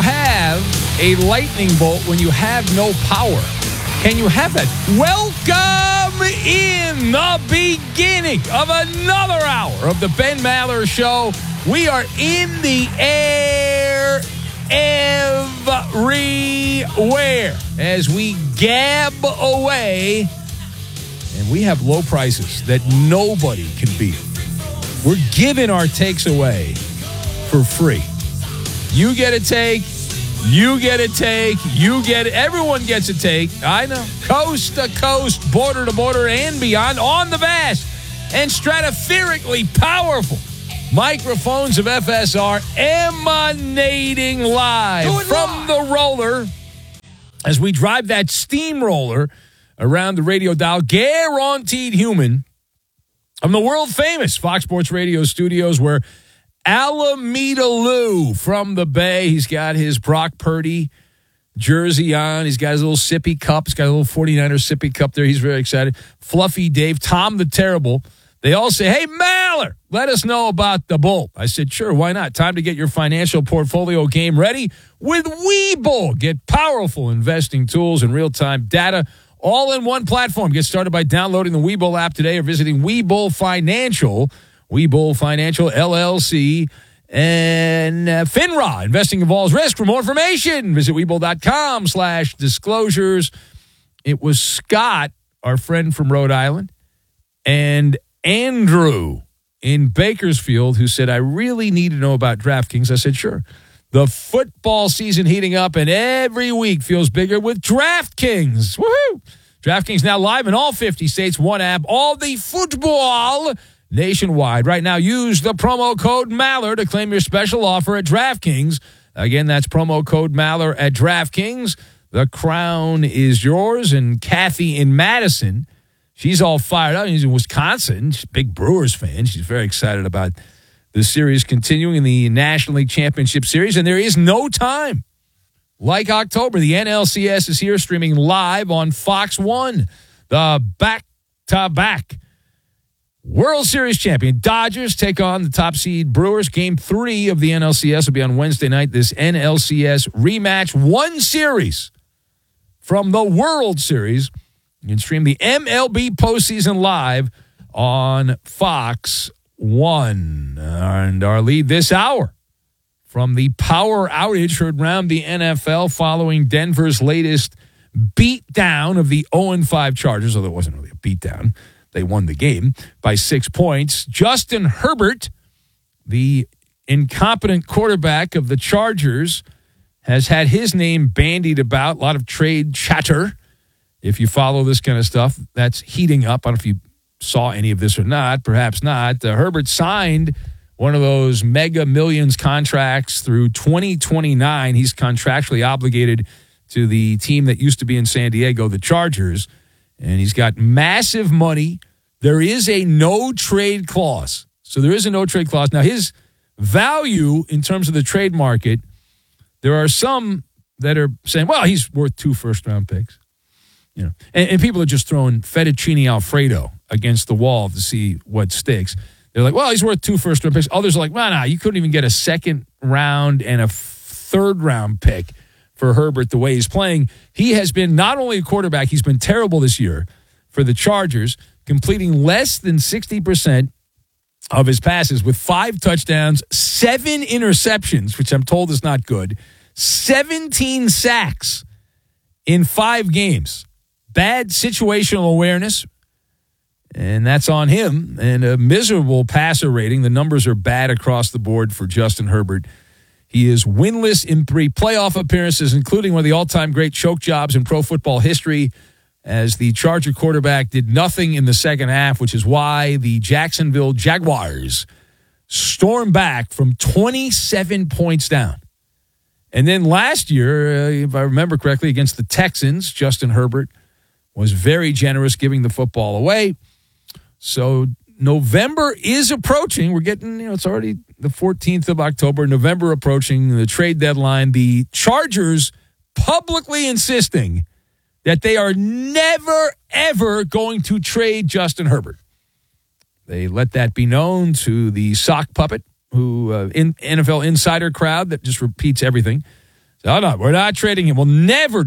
have a lightning bolt when you have no power? Can you have that? Welcome in the beginning of another hour of the Ben Maller Show. We are in the air everywhere as we gab away, and we have low prices that nobody can beat. We're giving our takes away for free. You get a take, you get a take, you get it. Everyone gets a take. I know. Coast to coast, border to border, and beyond on the vast and stratospherically powerful microphones of FSR emanating live from the roller as we drive that steamroller around the radio dial. Guaranteed human from the world-famous Fox Sports Radio studios where Alameda Lou from the Bay. He's got his Brock Purdy jersey on. He's got his little sippy cup. He's got a little 49er sippy cup there. He's very excited. Fluffy Dave, Tom the Terrible. They all say, hey, Maller, let us know about the Bull. I said, sure, why not? Time to get your financial portfolio game ready with Webull. Get powerful investing tools and real-time data all in one platform. Get started by downloading the Webull app today or visiting Webull Financial LLC, and FINRA. Investing involves risk. For more information, visit Webull.com/disclosures. It was Scott, our friend from Rhode Island, and Andrew in Bakersfield who said, I really need to know about DraftKings. I said, sure. The football season heating up, and every week feels bigger with DraftKings. Woohoo! DraftKings now live in all 50 states, one app, all the football nationwide. Right now, use the promo code Maller to claim your special offer at DraftKings. Again, that's promo code Maller at DraftKings. The crown is yours. And Kathy in Madison, she's all fired up. She's in Wisconsin. She's a big Brewers fan. She's very excited about the series continuing in the National League Championship Series. And there is no time like October. The NLCS is here, streaming live on Fox 1. The back-to-back World Series champion Dodgers take on the top seed Brewers. Game 3 of the NLCS will be on Wednesday night. This NLCS rematch, one series from the World Series. You can stream the MLB postseason live on Fox 1. And our lead this hour from the power outage heard around the NFL following Denver's latest beatdown of the 0-5 Chargers, although it wasn't really a beatdown. They won the game by 6 points. Justin Herbert, the incompetent quarterback of the Chargers, has had his name bandied about. A lot of trade chatter. If you follow this kind of stuff, that's heating up. I don't know if you saw any of this or not. Perhaps not. Herbert signed one of those mega millions contracts through 2029. He's contractually obligated to the team that used to be in San Diego, the Chargers. And he's got massive money. There is a no-trade clause. So there is a no-trade clause. Now, his value in terms of the trade market, there are some that are saying, well, he's worth 2 first-round picks. You know, and people are just throwing fettuccine Alfredo against the wall to see what sticks. They're like, well, he's worth 2 first-round picks. Others are like, no, you couldn't even get a second-round and a third-round pick for Herbert the way he's playing. He has been not only a quarterback, he's been terrible this year for the Chargers, completing less than 60% of his passes with 5 touchdowns, 7 interceptions, which I'm told is not good, 17 sacks in 5 games. Bad situational awareness, and that's on him, and a miserable passer rating. The numbers are bad across the board for Justin Herbert. He is winless in 3 playoff appearances, including one of the all-time great choke jobs in pro football history, as the Charger quarterback did nothing in the second half, which is why the Jacksonville Jaguars stormed back from 27 points down. And then last year, if I remember correctly, against the Texans, Justin Herbert was very generous giving the football away. So November is approaching. We're getting, it's already the 14th of October, November approaching, the trade deadline. The Chargers publicly insisting that they are never, ever going to trade Justin Herbert. They let that be known to the sock puppet, who in NFL insider crowd that just repeats everything. So, no, we're not trading him. We'll never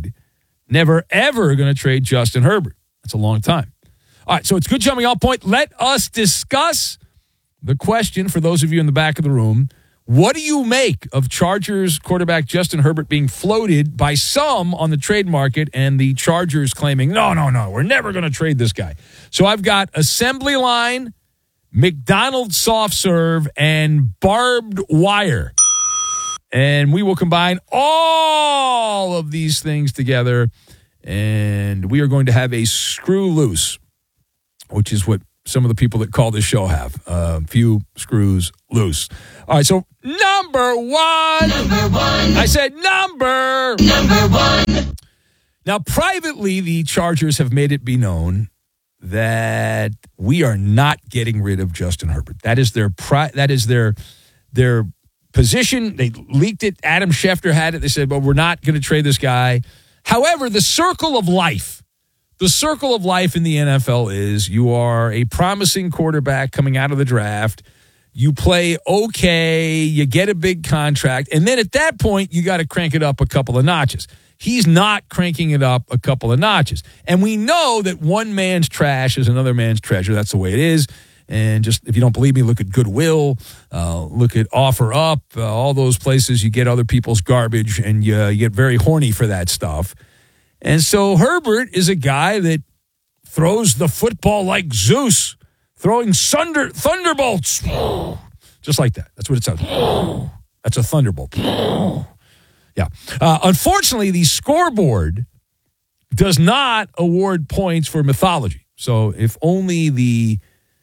ever going to trade Justin Herbert. That's a long time. All right, so it's good jumping off point. Let us discuss the question for those of you in the back of the room. What do you make of Chargers quarterback Justin Herbert being floated by some on the trade market and the Chargers claiming, no, we're never going to trade this guy? So I've got assembly line, McDonald's soft serve, and barbed wire. And we will combine all of these things together, and we are going to have a screw loose, which is what some of the people that call this show have. A few screws loose. All right, so number one. I said number one. Now, privately, the Chargers have made it be known that we are not getting rid of Justin Herbert. That is their their position. They leaked it. Adam Schefter had it. They said, well, we're not going to trade this guy. However, the circle of life in the NFL is you are a promising quarterback coming out of the draft. You play okay. You get a big contract. And then at that point, you got to crank it up a couple of notches. He's not cranking it up a couple of notches. And we know that one man's trash is another man's treasure. That's the way it is. And just, if you don't believe me, look at Goodwill, look at OfferUp, all those places you get other people's garbage, and you get very horny for that stuff. And so Herbert is a guy that throws the football like Zeus, throwing thunderbolts. Just like that. That's what it sounds like. That's a thunderbolt. Yeah. Unfortunately, the scoreboard does not award points for mythology. So if only the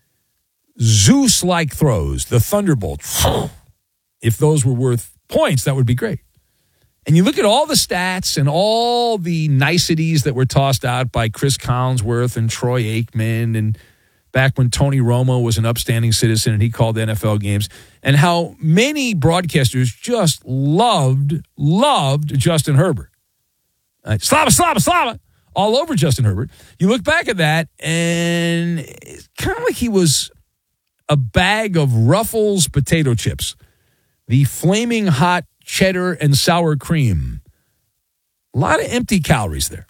Zeus-like throws, the thunderbolts, if those were worth points, that would be great. And you look at all the stats and all the niceties that were tossed out by Chris Collinsworth and Troy Aikman, and back when Tony Romo was an upstanding citizen and he called NFL games, and how many broadcasters just loved Justin Herbert. Slava, all over Justin Herbert. You look back at that, and it's kind of like he was a bag of Ruffles potato chips, the flaming hot cheddar and sour cream. A lot of empty calories there.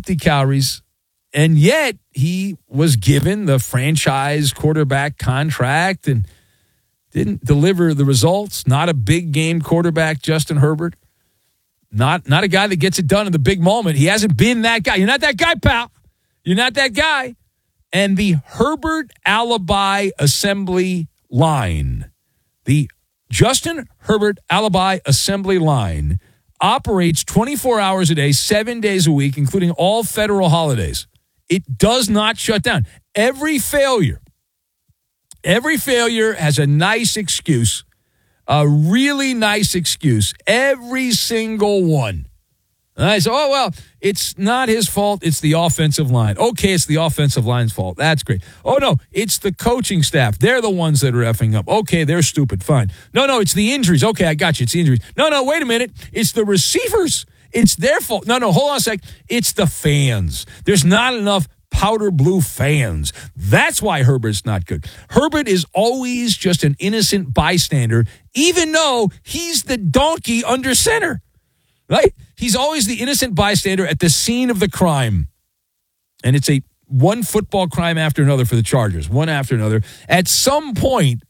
And yet he was given the franchise quarterback contract and didn't deliver the results. Not a big game quarterback, Justin Herbert. Not a guy that gets it done in the big moment. He hasn't been that guy. You're not that guy, pal. You're not that guy. And the Herbert Alibi Assembly Line, the Justin Herbert Alibi Assembly Line, operates 24 hours a day, 7 days a week, including all federal holidays. It does not shut down. Every failure has a nice excuse, a really nice excuse, every single one. And I say, oh, well, it's not his fault. It's the offensive line. Okay, it's the offensive line's fault. That's great. Oh, no, it's the coaching staff. They're the ones that are effing up. Okay, they're stupid. Fine. No, it's the injuries. Okay, I got you. It's the injuries. No, wait a minute. It's the receivers. It's their fault. No, hold on a sec. It's the fans. There's not enough powder blue fans. That's why Herbert's not good. Herbert is always just an innocent bystander, even though he's the donkey under center. Right? He's always the innocent bystander at the scene of the crime. And it's one football crime after another for the Chargers, one after another. At some point,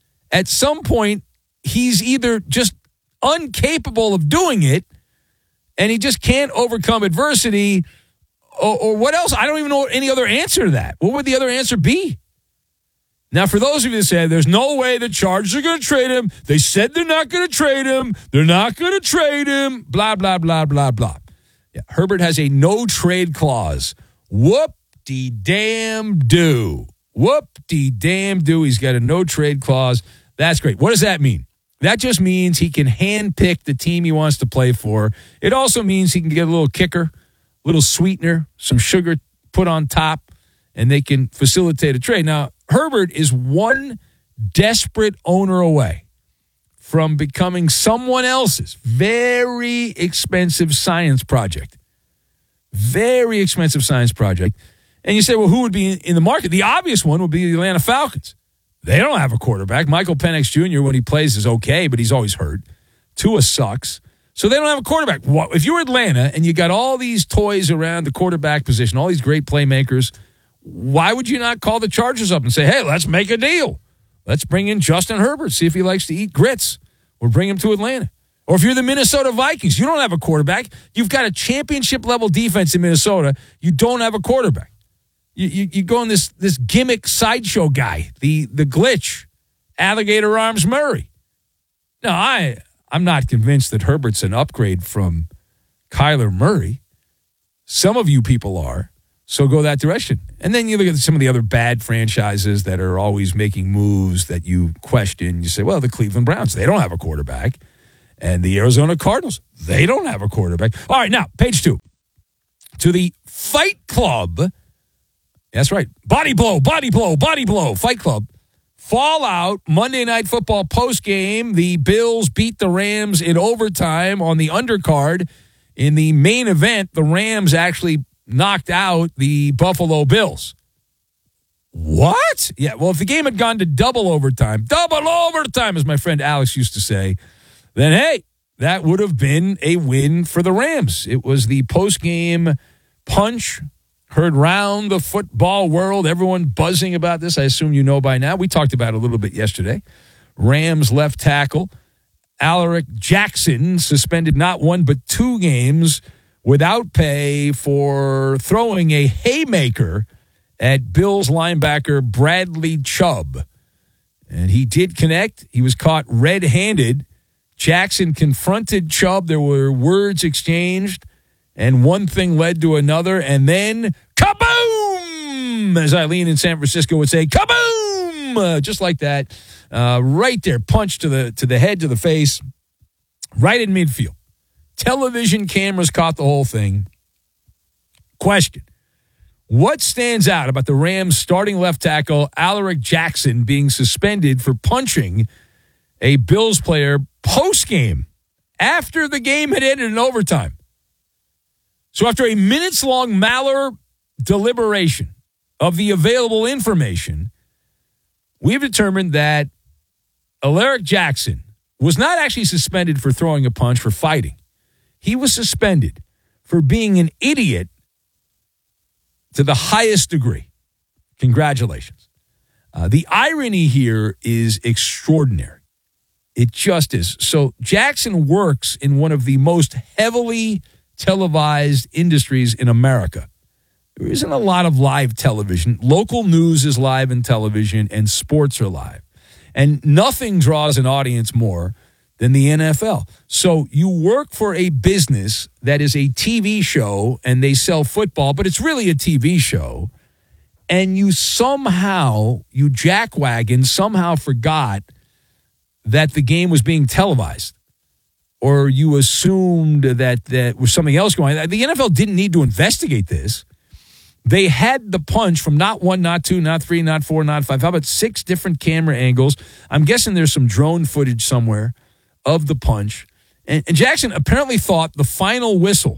he's either just incapable of doing it and he just can't overcome adversity, or what else? I don't even know any other answer to that. What would the other answer be? Now, for those of you that say, there's no way the Chargers are going to trade him. They said they're not going to trade him. They're not going to trade him. Blah, blah, blah, blah, blah. Yeah, Herbert has a no-trade clause. Whoop-de-damn-do. Whoop-de-damn-do. He's got a no-trade clause. That's great. What does that mean? That just means he can handpick the team he wants to play for. It also means he can get a little kicker, a little sweetener, some sugar put on top, and they can facilitate a trade. Now, Herbert is one desperate owner away from becoming someone else's very expensive science project. Very expensive science project. And you say, well, who would be in the market? The obvious one would be the Atlanta Falcons. They don't have a quarterback. Michael Penix Jr., when he plays, is okay, but he's always hurt. Tua sucks. So they don't have a quarterback. If you're Atlanta and you got all these toys around the quarterback position, all these great playmakers, why would you not call the Chargers up and say, hey, let's make a deal. Let's bring in Justin Herbert, see if he likes to eat grits, or bring him to Atlanta. Or if you're the Minnesota Vikings, you don't have a quarterback. You've got a championship-level defense in Minnesota. You don't have a quarterback. You go on this gimmick sideshow guy, the glitch, Alligator Arms Murray. No, I'm not convinced that Herbert's an upgrade from Kyler Murray. Some of you people are, so go that direction. And then you look at some of the other bad franchises that are always making moves that you question. You say, well, the Cleveland Browns, they don't have a quarterback. And the Arizona Cardinals, they don't have a quarterback. All right, now, page 2. To the Fight Club. That's right. Body blow, Fight Club. Fallout, Monday Night Football postgame. The Bills beat the Rams in overtime on the undercard. In the main event, the Rams actually knocked out the Buffalo Bills. What? Yeah, well, if the game had gone to double overtime, as my friend Alex used to say, then, hey, that would have been a win for the Rams. It was the postgame punch heard round the football world, everyone buzzing about this. I assume you know by now. We talked about it a little bit yesterday. Rams left tackle Alaric Jackson suspended not 1 but 2 games without pay for throwing a haymaker at Bills linebacker Bradley Chubb. And he did connect. He was caught red-handed. Jackson confronted Chubb. There were words exchanged, and one thing led to another, and then kaboom! As Eileen in San Francisco would say, kaboom! Just like that. Right there, punch to the head, to the face, right in midfield. Television cameras caught the whole thing. Question. What stands out about the Rams starting left tackle Alaric Jackson being suspended for punching a Bills player post-game after the game had ended in overtime? So after a minutes-long Maller deliberation of the available information, we've determined that Alaric Jackson was not actually suspended for throwing a punch for fighting. He was suspended for being an idiot to the highest degree. Congratulations. The irony here is extraordinary. It just is. So Jackson works in one of the most heavily televised industries in America. There isn't a lot of live television. Local news is live in television, and sports are live. And nothing draws an audience more than the NFL. So you work for a business that is a TV show, and they sell football, but it's really a TV show, and you jackwagon somehow forgot that the game was being televised, or you assumed that was something else going on. The NFL didn't need to investigate this. They had the punch from not 1, not 2, not 3, not 4, not 5. How about 6 different camera angles? I'm guessing there's some drone footage somewhere of the punch. And Jackson apparently thought the final whistle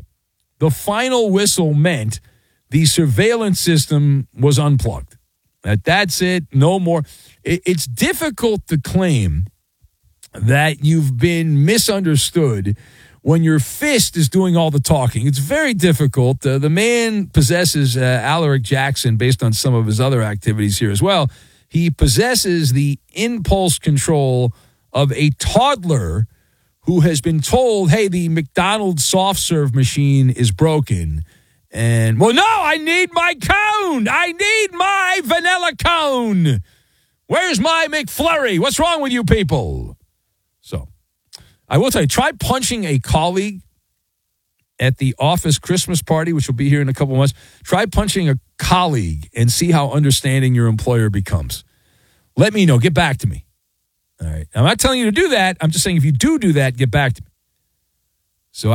meant the surveillance system was unplugged. That's it, no more. It's difficult to claim that you've been misunderstood when your fist is doing all the talking. It's very difficult. The man possesses, Alaric Jackson, based on some of his other activities here as well, he possesses the impulse control of a toddler who has been told, hey, the McDonald's soft serve machine is broken. And, well, no, I need my cone. I need my vanilla cone. Where's my McFlurry? What's wrong with you people? So, I will tell you, try punching a colleague at the office Christmas party, which will be here in a couple of months. Try punching a colleague and see how understanding your employer becomes. Let me know. Get back to me. All right. I'm not telling you to do that. I'm just saying if you do that, get back to me. So,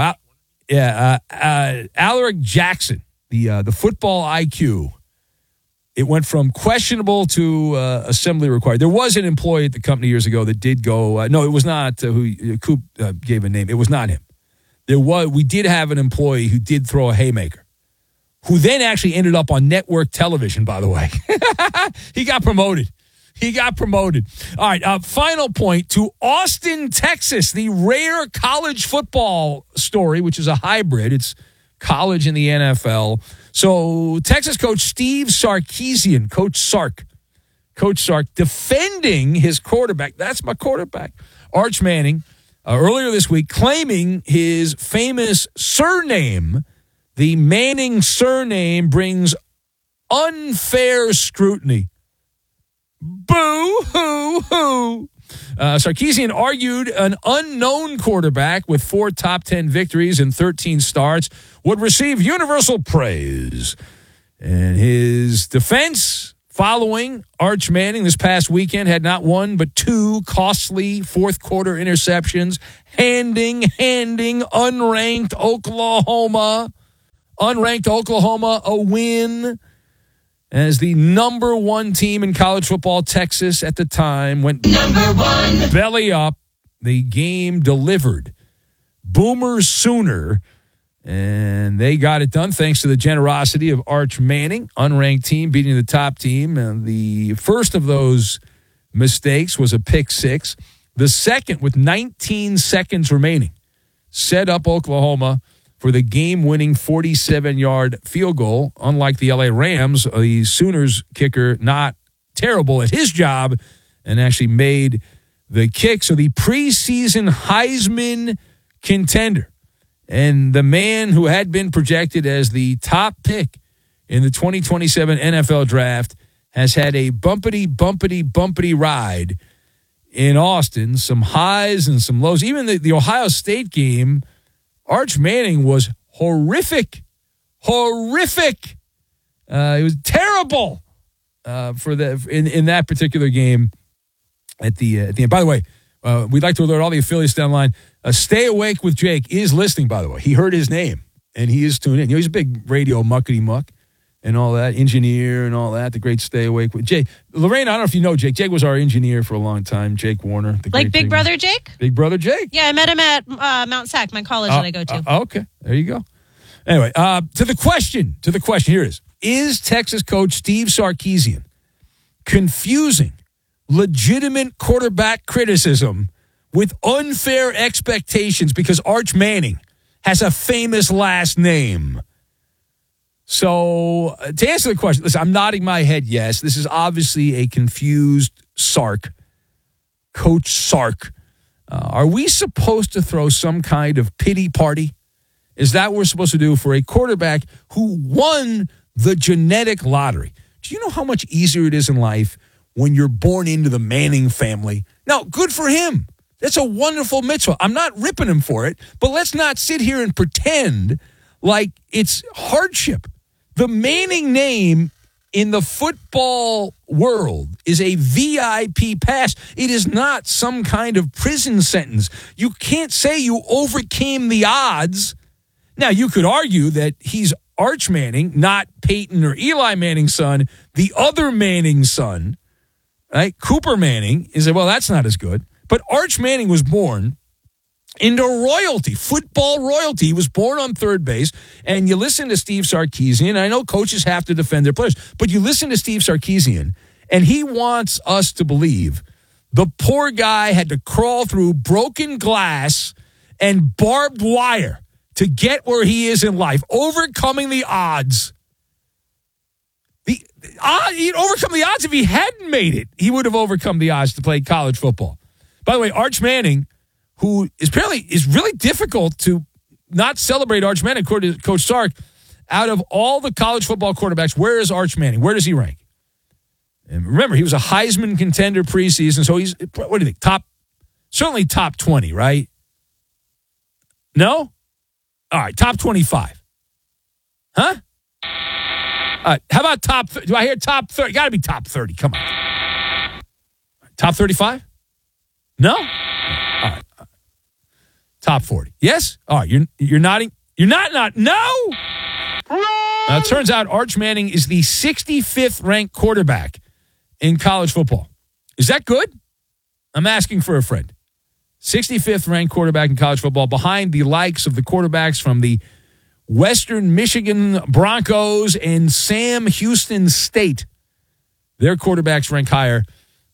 Alaric Jackson, the football IQ, it went from questionable to assembly required. There was an employee at the company years ago that did go. No, it was not who Coop gave a name. It was not him. We did have an employee who did throw a haymaker, who then actually ended up on network television, by the way. He got promoted. He got promoted. All right, final point to Austin, Texas, the rare college football story, which is a hybrid. It's college in the NFL. So Texas coach Steve Sarkisian, Coach Sark, defending his quarterback. That's my quarterback, Arch Manning, earlier this week, claiming his famous surname, the Manning surname, brings unfair scrutiny. Boo-hoo-hoo. Sarkisian argued an unknown quarterback with 4 top 10 victories and 13 starts would receive universal praise. And his defense following Arch Manning this past weekend had not one but 2 costly fourth-quarter interceptions, handing unranked Oklahoma a win. As the number 1 team in college football, Texas at the time went belly up. The game delivered. Boomers Sooner. And they got it done thanks to the generosity of Arch Manning, unranked team beating the top team. And the first of those mistakes was a pick 6. The second, with 19 seconds remaining, set up Oklahoma for the game-winning 47-yard field goal. Unlike the LA Rams, the Sooners kicker not terrible at his job and actually made the kick. So the preseason Heisman contender and the man who had been projected as the top pick in the 2027 NFL draft has had a bumpity ride in Austin. Some highs and some lows. Even the Ohio State game, Arch Manning was horrific. It was terrible in that particular game at the end. By the way, we'd like to alert all the affiliates down the line. Stay Awake with Jake is listening, by the way. He heard his name, and he is tuned in. You know, he's a big radio muckety-muck and all that, engineer and all that, the great Stay Awake with Jake. Lorraine, I don't know if you know Jake. Jake was our engineer for a long time, Jake Warner. Like Big Brother Jake? Big Brother Jake. Yeah, I met him at Mount Sac, my college that I go to. Okay, there you go. Anyway, to the question, here it is. Is Texas coach Steve Sarkisian confusing legitimate quarterback criticism with unfair expectations because Arch Manning has a famous last name? So, to answer the question, listen, I'm nodding my head yes. This is obviously a confused Sark, Coach Sark. Are we supposed to throw some kind of pity party? Is that what we're supposed to do for a quarterback who won the genetic lottery? Do you know how much easier it is in life when you're born into the Manning family? Now, good for him. That's a wonderful mitzvah. I'm not ripping him for it, but let's not sit here and pretend like it's hardship. The Manning name in the football world is a VIP pass. It is not some kind of prison sentence. You can't say you overcame the odds. Now, you could argue that he's Arch Manning, not Peyton or Eli Manning's son, the other Manning's son, right? Cooper Manning. You say, well, that's not as good. But Arch Manning was born into royalty, football royalty. He was born on third base, and you listen to Steve Sarkisian. I know coaches have to defend their players, but you listen to Steve Sarkisian, and he wants us to believe the poor guy had to crawl through broken glass and barbed wire to get where he is in life, overcoming the odds. He'd overcome the odds if he hadn't made it. He would have overcome the odds to play college football. By the way, Arch Manning, who is really difficult to not celebrate Arch Manning, according to Coach Sark, out of all the college football quarterbacks, where is Arch Manning? Where does he rank? And remember, he was a Heisman contender preseason, so he's, what do you think, certainly top 20, right? No? All right, top 25. Huh? All right, how about do I hear top 30? Got to be top 30, come on. Top 35? No? All right. Top 40. Yes? All right, you're nodding. You're not. No? Now, it turns out Arch Manning is the 65th ranked quarterback in college football. Is that good? I'm asking for a friend. 65th ranked quarterback in college football, behind the likes of the quarterbacks from the Western Michigan Broncos and Sam Houston State. Their quarterbacks rank higher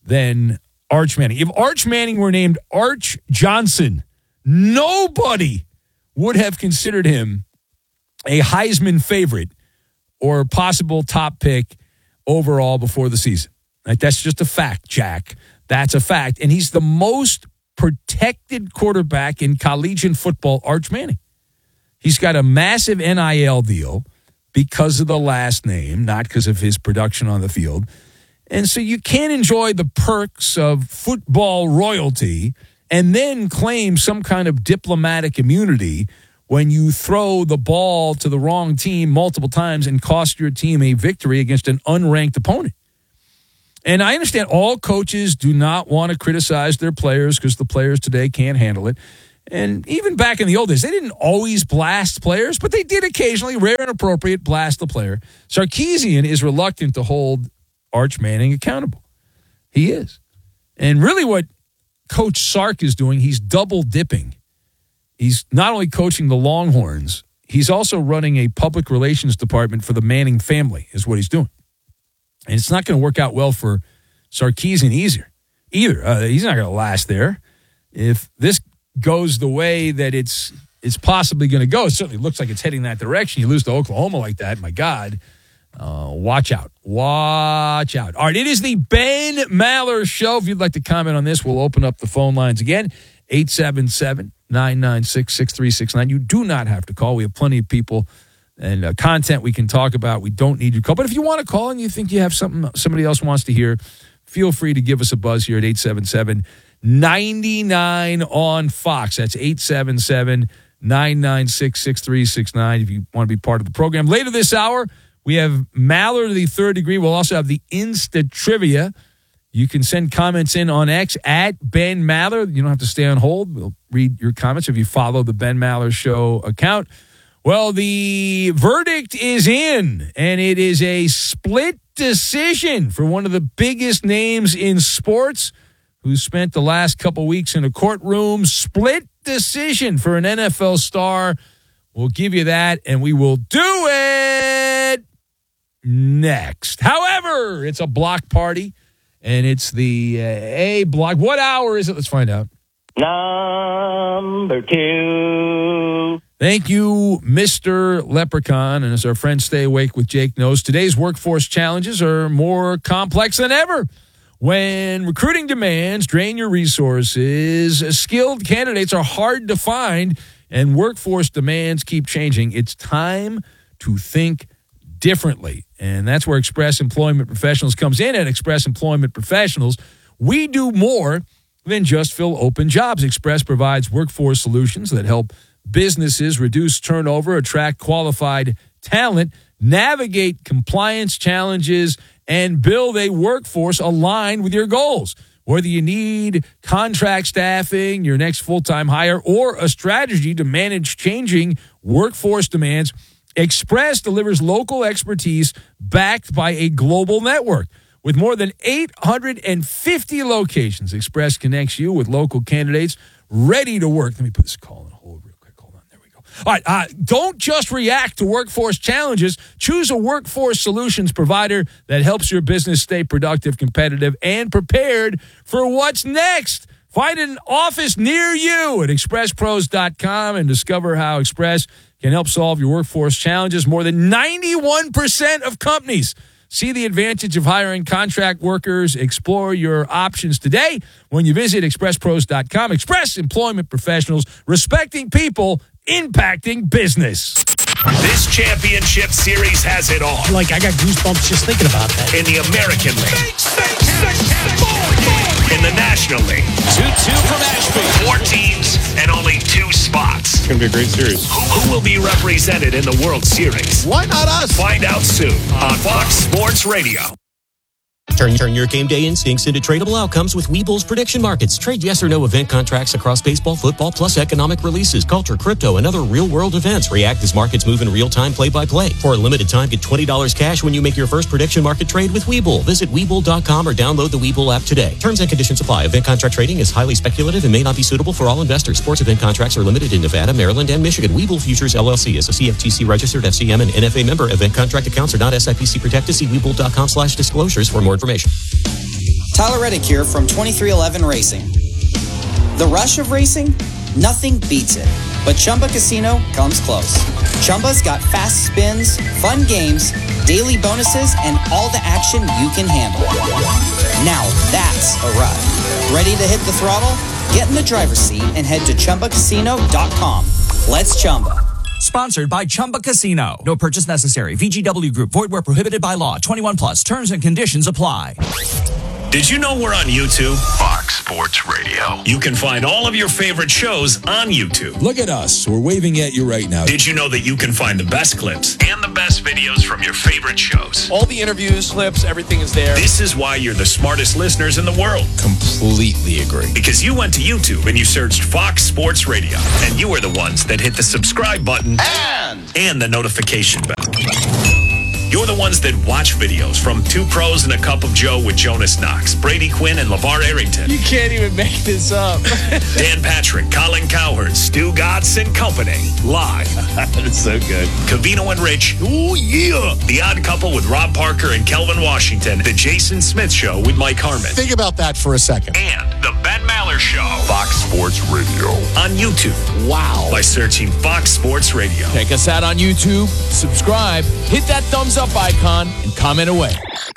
than Arch Manning. If Arch Manning were named Arch Johnson, nobody would have considered him a Heisman favorite or a possible top pick overall before the season. Like, that's just a fact, Jack. That's a fact. And he's the most protected quarterback in collegiate football, Arch Manning. He's got a massive NIL deal because of the last name, not because of his production on the field. And so you can't enjoy the perks of football royalty and then claim some kind of diplomatic immunity when you throw the ball to the wrong team multiple times and cost your team a victory against an unranked opponent. And I understand all coaches do not want to criticize their players because the players today can't handle it. And even back in the old days, they didn't always blast players, but they did occasionally, rare and appropriate, blast the player. Sarkisian is reluctant to hold Arch Manning accountable. He is. And really what Coach Sark is doing, he's double dipping. He's not only coaching the Longhorns, he's also running a public relations department for the Manning family, is what he's doing. And it's not going to work out well for Sarkisian either. He's not going to last there. If this goes the way that it's possibly going to go, it certainly looks like it's heading that direction. You lose to Oklahoma like that, my God. Watch out. Watch out. All right, it is the Ben Maller Show. If you'd like to comment on this, we'll open up the phone lines again. 877-996-6369. You do not have to call. We have plenty of people and content we can talk about. We don't need your call. But if you want to call and you think you have something somebody else wants to hear, feel free to give us a buzz here at 877-99 on Fox. That's 877-996-6369 if you want to be part of the program. Later this hour, we have Maller to the third degree. We'll also have the Insta Trivia. You can send comments in on X at Ben Maller. You don't have to stay on hold. We'll read your comments if you follow the Ben Maller Show account. Well, the verdict is in, and it is a split decision for one of the biggest names in sports who spent the last couple weeks in a courtroom. Split decision for an NFL star. We'll give you that, and we will do it next. However, it's a block party, and it's the A block. What hour is it? Let's find out. Number 2. Thank you, Mr. Leprechaun. And as our friend Stay Awake with Jake knows, today's workforce challenges are more complex than ever. When recruiting demands drain your resources, skilled candidates are hard to find, and workforce demands keep changing. It's time to think differently. And that's where Express Employment Professionals comes in. At Express Employment Professionals, we do more than just fill open jobs. Express provides workforce solutions that help businesses reduce turnover, attract qualified talent, navigate compliance challenges, and build a workforce aligned with your goals. Whether you need contract staffing, your next full-time hire, or a strategy to manage changing workforce demands, Express delivers local expertise backed by a global network. With more than 850 locations, Express connects you with local candidates ready to work. Let me put this call on hold real quick. Hold on. There we go. All right. Don't just react to workforce challenges. Choose a workforce solutions provider that helps your business stay productive, competitive, and prepared for what's next. Find an office near you at expresspros.com and discover how Express can help solve your workforce challenges. More than 91% of companies see the advantage of hiring contract workers. Explore your options today when you visit expresspros.com. Express Employment Professionals, respecting people, impacting business. This championship series has it all. Like, I got goosebumps just thinking about that. In the American League. In the National League. 2-2 from Ashby. 4 teams and only 2 spots. It's going to be a great series. Who will be represented in the World Series? Why not us? Find out soon on Fox Sports Radio. Turn your game day instincts into tradable outcomes with Webull's prediction markets. Trade yes or no event contracts across baseball, football, plus economic releases, culture, crypto, and other real-world events. React as markets move in real time, play-by-play. For a limited time, get $20 cash when you make your first prediction market trade with Webull. Visit Webull.com or download the Webull app today. Terms and conditions apply. Event contract trading is highly speculative and may not be suitable for all investors. Sports event contracts are limited in Nevada, Maryland, and Michigan. Webull Futures, LLC is a CFTC-registered FCM and NFA member. Event contract accounts are not SIPC protected. See Webull.com/disclosures for more information. Tyler Reddick here from 2311 Racing. The rush of racing? Nothing beats it. But Chumba Casino comes close. Chumba's got fast spins, fun games, daily bonuses, and all the action you can handle. Now that's a ride. Ready to hit the throttle? Get in the driver's seat and head to ChumbaCasino.com. Let's Chumba. Sponsored by Chumba Casino. No purchase necessary. VGW Group. Void where prohibited by law. 21 plus. Terms and conditions apply. Did you know we're on YouTube? Fox Sports Radio. You can find all of your favorite shows on YouTube. Look at us. We're waving at you right now. Did you know that you can find the best clips and the best videos from your favorite shows? All the interviews, clips, everything is there. This is why you're the smartest listeners in the world. Completely agree. Because you went to YouTube and you searched Fox Sports Radio. And you were the ones that hit the subscribe button and the notification bell. You're the ones that watch videos from Two Pros and a Cup of Joe with Jonas Knox, Brady Quinn, and LeVar Arrington. You can't even make this up. Dan Patrick, Colin Cowherd, Stu Gatz, and company. Live. That's so good. Covino and Rich. Oh, yeah. The Odd Couple with Rob Parker and Kelvin Washington. The Jason Smith Show with Mike Harmon. Think about that for a second. And the Ben Maller Show. Fox Sports Radio. On YouTube. Wow. By searching Fox Sports Radio. Check us out on YouTube. Subscribe. Hit that thumbs up icon and comment away.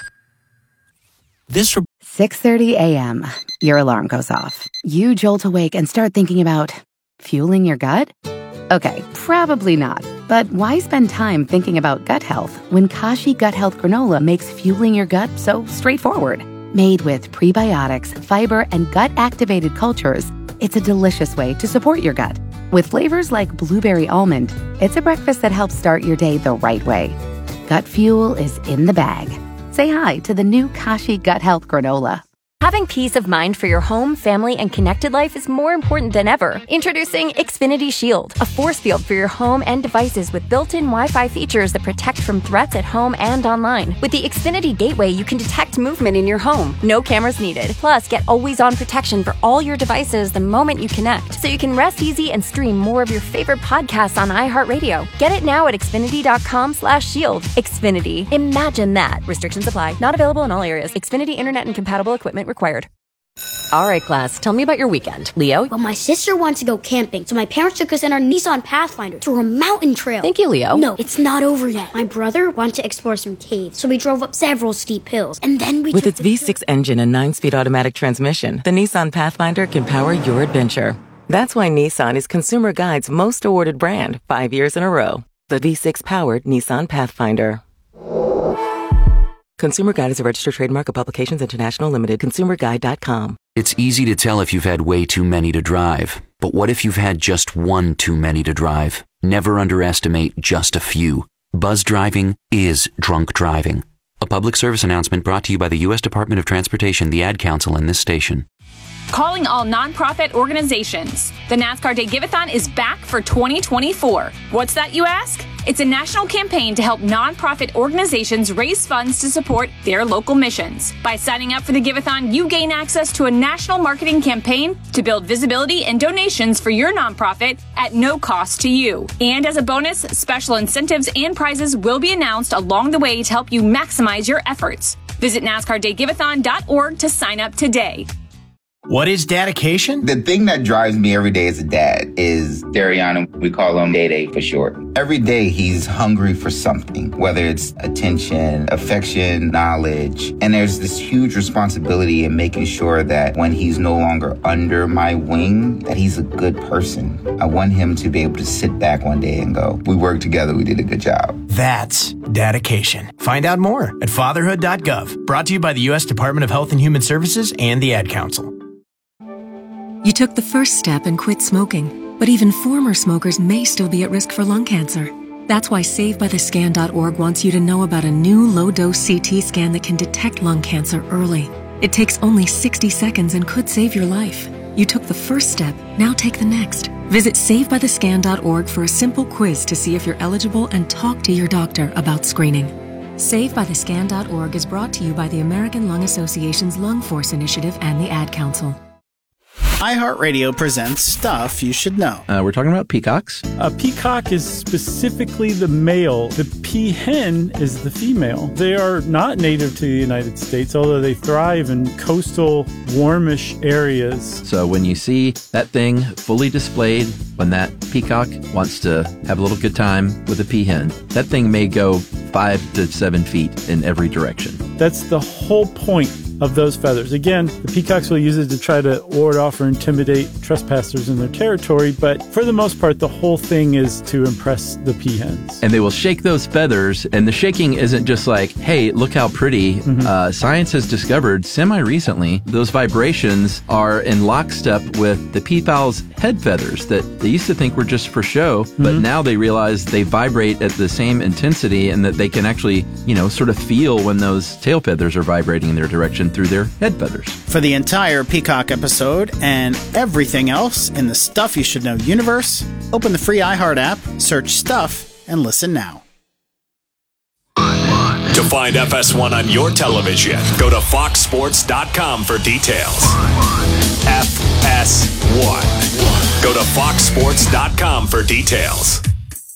6:30 a.m. Your alarm goes off. You jolt awake and start thinking about fueling your gut? Okay, probably not. But why spend time thinking about gut health when Kashi Gut Health Granola makes fueling your gut so straightforward? Made with prebiotics, fiber, and gut-activated cultures, it's a delicious way to support your gut. With flavors like blueberry almond, it's a breakfast that helps start your day the right way. Gut fuel is in the bag. Say hi to the new Kashi Gut Health Granola. Having peace of mind for your home, family, and connected life is more important than ever. Introducing Xfinity Shield, a force field for your home and devices with built-in Wi-Fi features that protect from threats at home and online. With the Xfinity Gateway, you can detect movement in your home. No cameras needed. Plus, get always-on protection for all your devices the moment you connect, so you can rest easy and stream more of your favorite podcasts on iHeartRadio. Get it now at Xfinity.com/shield. Xfinity. Imagine that. Restrictions apply. Not available in all areas. Xfinity Internet and compatible equipment required. All right, class, tell me about your weekend. Leo? Well, my sister wants to go camping, so my parents took us in our Nissan Pathfinder through a mountain trail. Thank you, Leo. No, it's not over yet. My brother wanted to explore some caves, so we drove up several steep hills, and then we With its V6 engine and 9-speed automatic transmission, the Nissan Pathfinder can power your adventure. That's why Nissan is Consumer Guide's most awarded brand 5 years in a row. The V6-powered Nissan Pathfinder. Consumer Guide is a registered trademark of Publications International Limited. ConsumerGuide.com. It's easy to tell if you've had way too many to drive. But what if you've had just one too many to drive? Never underestimate just a few. Buzz driving is drunk driving. A public service announcement brought to you by the U.S. Department of Transportation, the Ad Council, and this station. Calling all nonprofit organizations. The NASCAR Day Give-A-thon is back for 2024. What's that, you ask? It's a national campaign to help nonprofit organizations raise funds to support their local missions. By signing up for the Give-A-thon, you gain access to a national marketing campaign to build visibility and donations for your nonprofit at no cost to you. And as a bonus, special incentives and prizes will be announced along the way to help you maximize your efforts. Visit NASCARDayGiveathon.org to sign up today. What is dedication? The thing that drives me every day as a dad is Dariana. We call him Day Day for short. Every day he's hungry for something, whether it's attention, affection, knowledge. And there's this huge responsibility in making sure that when he's no longer under my wing, that he's a good person. I want him to be able to sit back one day and go, we worked together, we did a good job. That's dedication. Find out more at fatherhood.gov. Brought to you by the U.S. Department of Health and Human Services and the Ad Council. You took the first step and quit smoking, but even former smokers may still be at risk for lung cancer. That's why SaveByTheScan.org wants you to know about a new low-dose CT scan that can detect lung cancer early. It takes only 60 seconds and could save your life. You took the first step, now take the next. Visit SaveByTheScan.org for a simple quiz to see if you're eligible and talk to your doctor about screening. SaveByTheScan.org is brought to you by the American Lung Association's Lung Force Initiative and the Ad Council. iHeartRadio presents Stuff You Should Know. We're talking about peacocks. A peacock is specifically the male. The peahen is the female. They are not native to the United States, although they thrive in coastal, warmish areas. So when you see that thing fully displayed, when that peacock wants to have a little good time with a peahen, that thing may go 5 to 7 feet in every direction. That's the whole point of those feathers. Again, the peacocks will use it to try to ward off or intimidate trespassers in their territory, but for the most part, the whole thing is to impress the peahens. And they will shake those feathers, and the shaking isn't just like, hey, look how pretty. Science has discovered semi-recently those vibrations are in lockstep with the peafowl's head feathers that they used to think were just for show, but now they realize they vibrate at the same intensity and that they can actually, sort of feel when those tail feathers are vibrating in their direction through their head feathers. For the entire Peacock episode and everything else in the Stuff You Should Know universe, open the free iHeart app, search Stuff, and listen now. To find FS1 on your television, go to foxsports.com for details. FS1. Go to foxsports.com for details.